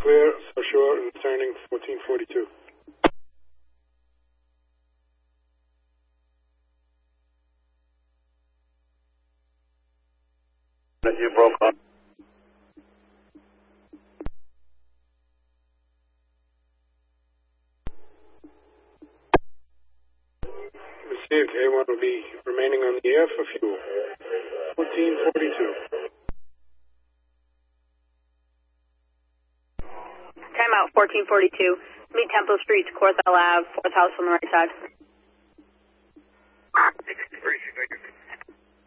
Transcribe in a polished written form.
clear, South Shore, and returning 1442. You broke up. Received. A1 will be remaining on the air for fuel. 1442. Timeout 1442. Meet Temple Street, Corthell Ave, 4th house on the right side.